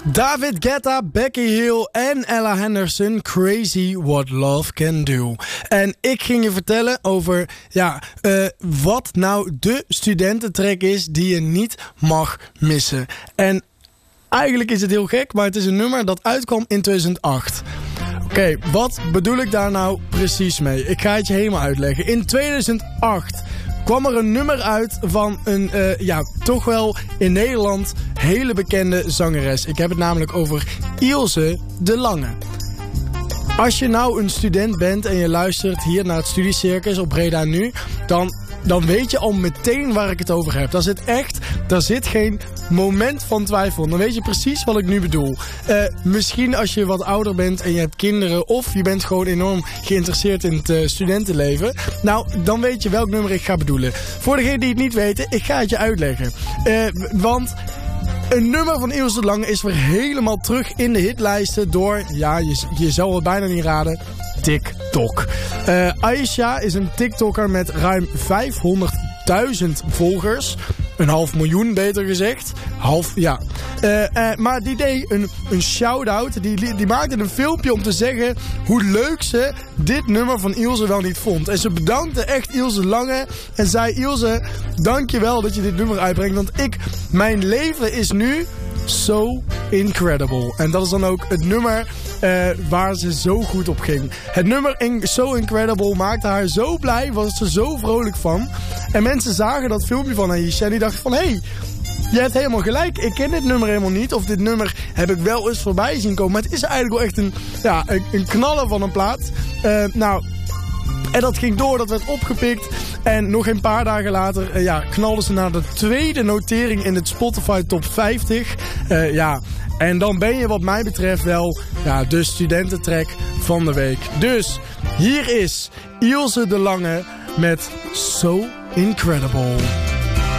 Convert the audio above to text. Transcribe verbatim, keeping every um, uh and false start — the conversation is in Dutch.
David Guetta, Becky Hill en Ella Henderson, Crazy What Love Can Do. En ik ging je vertellen over ja, uh, wat nou de studententrack is die je niet mag missen. En eigenlijk is het heel gek, maar het is een nummer dat uitkwam in tweeduizend acht. Oké, okay, wat bedoel ik daar nou precies mee? Ik ga het je helemaal uitleggen. In tweeduizend acht kwam er een nummer uit van een, uh, ja, toch wel in Nederland hele bekende zangeres. Ik heb het namelijk over Ilse de Lange. Als je nou een student bent en je luistert hier naar het Studiecircus op Breda Nu, dan, dan weet je al meteen waar ik het over heb. Daar zit echt, daar zit geen moment van twijfel. Dan weet je precies wat ik nu bedoel. Uh, misschien als je wat ouder bent en je hebt kinderen, of je bent gewoon enorm geïnteresseerd in het uh, studentenleven. Nou, dan weet je welk nummer ik ga bedoelen. Voor degenen die het niet weten, ik ga het je uitleggen. Uh, want een nummer van Ilse de Lange is weer helemaal terug in de hitlijsten door, ja, je, je zou het bijna niet raden, TikTok. Uh, Aisha is een TikToker met ruim vijfhonderdduizend volgers. Een half miljoen, beter gezegd. Half, ja. Uh, uh, maar die deed een, een shout-out. Die, die maakte een filmpje om te zeggen hoe leuk ze dit nummer van Ilse wel niet vond. En ze bedankte echt Ilse Lange. En zei: Ilse, dankjewel dat je dit nummer uitbrengt. Want ik, mijn leven is nu so incredible. En dat is dan ook het nummer uh, waar ze zo goed op ging. Het nummer in So Incredible maakte haar zo blij, was ze zo vrolijk van. En mensen zagen dat filmpje van Aisha en die dachten van: hé, hey, je hebt helemaal gelijk. Ik ken dit nummer helemaal niet. Of dit nummer heb ik wel eens voorbij zien komen. Maar het is eigenlijk wel echt een, ja, een, een knaller van een plaat. Uh, nou... En dat ging door, dat werd opgepikt. En nog een paar dagen later uh, ja, knalden ze naar de tweede notering in het Spotify Top vijftig. Uh, ja, en dan ben je wat mij betreft wel ja, de studententrack van de week. Dus hier is Ilse de Lange met So Incredible.